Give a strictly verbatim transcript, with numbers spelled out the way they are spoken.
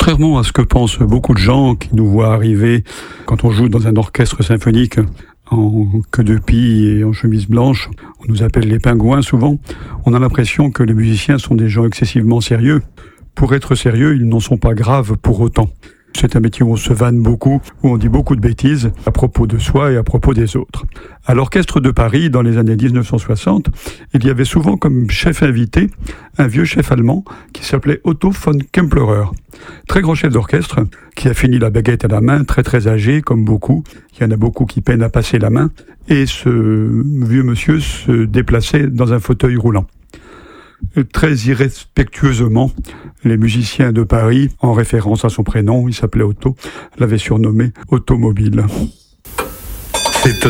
Contrairement à ce que pensent beaucoup de gens qui nous voient arriver quand on joue dans un orchestre symphonique en queue de pie et en chemise blanche, on nous appelle les pingouins souvent, on a l'impression que les musiciens sont des gens excessivement sérieux. Pour être sérieux, ils n'en sont pas graves pour autant. C'est un métier où on se vanne beaucoup, où on dit beaucoup de bêtises à propos de soi et à propos des autres. À l'Orchestre de Paris, dans les années dix-neuf cent soixante, il y avait souvent comme chef invité un vieux chef allemand qui s'appelait Otto von Kempelerer. Très grand chef d'orchestre, qui a fini la baguette à la main, très très âgé, comme beaucoup. Il y en a beaucoup qui peinent à passer la main. Et ce vieux monsieur se déplaçait dans un fauteuil roulant. Très irrespectueusement, les musiciens de Paris, en référence à son prénom, il s'appelait Otto, l'avaient surnommé Automobile. C'est étonnant, non ?